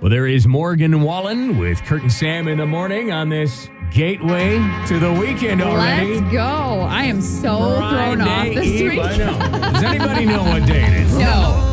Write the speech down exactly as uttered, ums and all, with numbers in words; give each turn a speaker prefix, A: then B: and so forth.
A: Well, there is Morgan Wallen with Kurt and Sam in the morning on this gateway to the weekend already.
B: Let's go. I am so thrown off
A: Friday
B: this
A: Eve,
B: week.
A: I know. Does anybody know what day it is?
B: No.